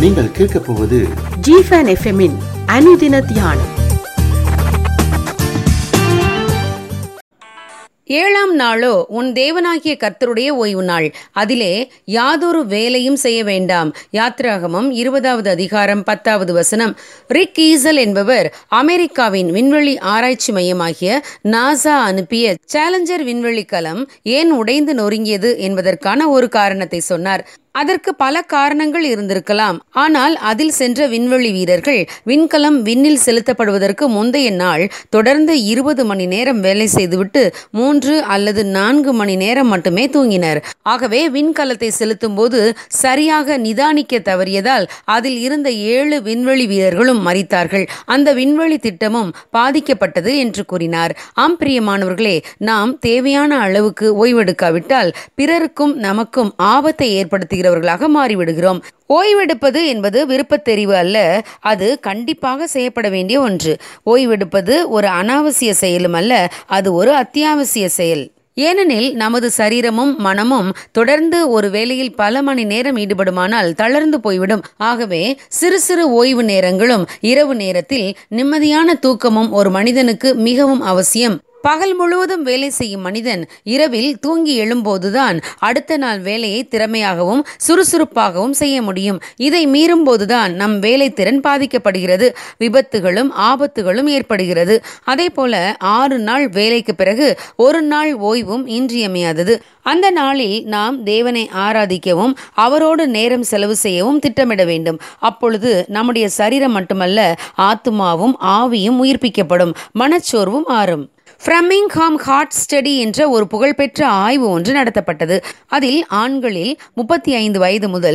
நீங்கள் கேட்கப் போவது ஜிஃபன் எஃப்எம்மின் அனுதின தியானம். 7ஆம் நாளோ உன் தேவனாகிய கர்த்தருடைய ஓய்வு நாள், அதிலே யாதொரு வேலையும் செய்ய வேண்டாம். யாத்திராகமம் 20வது அதிகாரம் 10வது வசனம். ரிக் ஈசல் என்பவர் அமெரிக்காவின் விண்வெளி ஆராய்ச்சி மையமாகிய நாசா அனுப்பிய சேலஞ்சர் விண்வெளி கலம் ஏன் உடைந்து நொறுங்கியது என்பதற்கான ஒரு காரணத்தை சொன்னார். அதற்கு பல காரணங்கள் இருந்திருக்கலாம். ஆனால் அதில் சென்ற விண்வெளி வீரர்கள் விண்கலம் விண்ணில் செலுத்தப்படுவதற்கு முந்தைய நாள் தொடர்ந்து 20 மணி நேரம் வேலை செய்துவிட்டு 3 அல்லது 4 மணி நேரம் மட்டுமே தூங்கினர். ஆகவே விண்கலத்தை செலுத்தும் போது சரியாக நிதானிக்க தவறியதால் அதில் இருந்த 7 விண்வெளி வீரர்களும் மரித்தார்கள். அந்த விண்வெளி திட்டமும் பாதிக்கப்பட்டது என்று கூறினார். ஆம் பிரியமானவர்களே, நாம் தேவையான அளவுக்கு ஓய்வெடுக்காவிட்டால் பிறருக்கும் நமக்கும் ஆபத்தை ஏற்படுத்தி மாறிவிடுகிறோம். ஓய்வெடுப்பது என்பது விருப்பத் தெரிவு அல்ல, அது கண்டிப்பாக செய்யப்பட வேண்டிய ஒன்று. ஓய்வெடுப்பது ஒரு அனாவசிய செயலும் அல்ல, அது ஒரு அத்தியாவசிய செயல். ஏனெனில் நமது சரீரமும் மனமும் தொடர்ந்து ஒரு வேளையில் பல மணி நேரம் ஈடுபடுமானால் தளர்ந்து போய்விடும். ஆகவே சிறு சிறு ஓய்வு நேரங்களும் இரவு நேரத்தில் நிம்மதியான தூக்கமும் ஒரு மனிதனுக்கு மிகவும் அவசியம். பகல் முழுவதும் வேலை செய்யும் மனிதன் இரவில் தூங்கி எழும்போதுதான் அடுத்த நாள் வேலையை திறமையாகவும் சுறுசுறுப்பாகவும் செய்ய முடியும். இதை மீறும் போதுதான் நம் வேலை திறன் பாதிக்கப்படுகிறது, விபத்துகளும் ஆபத்துகளும் ஏற்படுகிறது. அதே போல 6 நாள் வேலைக்கு பிறகு ஒரு நாள் ஓய்வும் இன்றியமையாதது. அந்த நாளில் நாம் தேவனை ஆராதிக்கவும் அவரோடு நேரம் செலவு செய்யவும் திட்டமிட வேண்டும். அப்பொழுது நம்முடைய சரீரம் மட்டுமல்ல, ஆத்துமாவும் ஆவியும் உயிர்ப்பிக்கப்படும், மனச்சோர்வும் ஆறும். ஃப்ரமிங்ஹாம் ஹார்ட் ஸ்டடி என்ற ஒரு புகழ்பெற்ற ஆய்வு ஒன்று நடத்தப்பட்டது. அதில் ஆண்களில் 35 வயது முதல்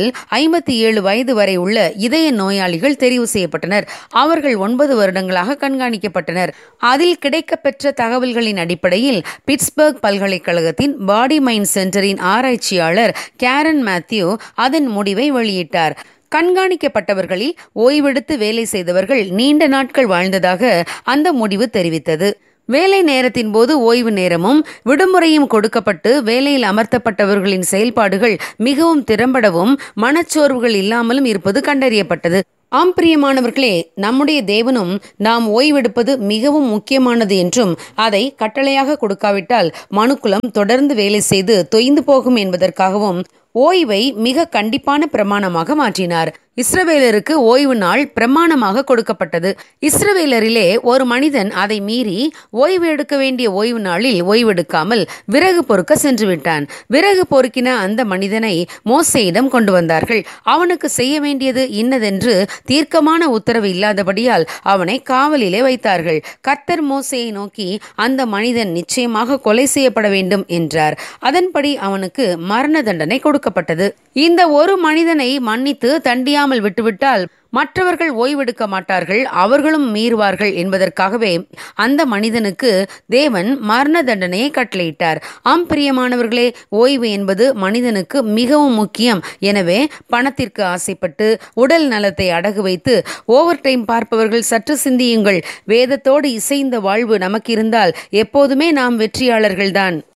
57 வயது வரை உள்ள இதய நோயாளிகள் தெரிவு செய்யப்பட்டனர். அவர்கள் 9 வருடங்களாக கண்காணிக்கப்பட்டனர். அதில் கிடைக்கப்பெற்ற தகவல்களின் அடிப்படையில் பிட்ஸ்பர்க் பல்கலைக்கழகத்தின் பாடி மைண்ட் சென்டரின் ஆராய்ச்சியாளர் கேரன் மேத்யூ அதன் முடிவை வெளியிட்டார். கண்காணிக்கப்பட்டவர்களில் ஓய்வெடுத்து வேலை செய்தவர்கள் நீண்ட நாட்கள் வாழ்ந்ததாக அந்த முடிவு தெரிவித்தது. வேலை நேரத்தின் போது ஓய்வு நேரமும் விடுமுறையும் கொடுக்கப்பட்டு வேலையில் அமர்த்தப்பட்டவர்களின் செயல்பாடுகள் மிகவும் திறம்படவும் மனச்சோர்வுகள் இல்லாமலும் இருப்பது கண்டறியப்பட்டது. ஆம் பிரியமானவர்களே, நம்முடைய தேவனும் நாம் ஓய்வெடுப்பது மிகவும் முக்கியமானது என்றும் அதை கட்டளையாக கொடுக்காவிட்டால் மனுக்குலம் தொடர்ந்து வேலை செய்து தொய்ந்து போகும் என்பதற்காகவும் ஓய்வை மிக கண்டிப்பான பிரமாணமாக மாற்றினார். இஸ்ரவேலருக்கு ஓய்வு நாள் பிரமாணமாக கொடுக்கப்பட்டது. இஸ்ரவேலரிலே ஒரு மனிதன் அதை மீறி ஓய்வு எடுக்க வேண்டிய ஓய்வு நாளில் ஓய்வெடுக்காமல் விறகு பொறுக்க சென்று விட்டான். விறகு பொறுக்கின அந்த மனிதனை மோசேயிடம் கொண்டு வந்தார்கள். அவனுக்கு செய்ய வேண்டியது இன்னதென்று தீர்க்கமான உத்தரவு இல்லாதபடியால் அவனை காவலிலே வைத்தார்கள். கர்த்தர் மோசேயை நோக்கி, அந்த மனிதன் நிச்சயமாக கொலை செய்யப்பட வேண்டும் என்றார். அதன்படி அவனுக்கு மரண தண்டனை கொடுக்கப்பட்டது. இந்த ஒரு மனிதனை மன்னித்து தண்டியாமல் விட்டுவிட்டால் மற்றவர்கள் ஓய்வெடுக்க மாட்டார்கள், அவர்களும் மீறுவார்கள் என்பதற்காகவே அந்த மனிதனுக்கு தேவன் மரண தண்டனையை கட்டளையிட்டார். ஆம் பிரியமானவர்களே, ஓய்வு என்பது மனிதனுக்கு மிகவும் முக்கியம். எனவே பணத்திற்கு ஆசைப்பட்டு உடல் நலத்தை அடகு வைத்து ஓவர் டைம் பார்ப்பவர்கள் சற்று சிந்தியுங்கள். வேதத்தோடு இசைந்த வாழ்வு நமக்கு இருந்தால் எப்போதுமே நாம் வெற்றியாளர்கள்தான்.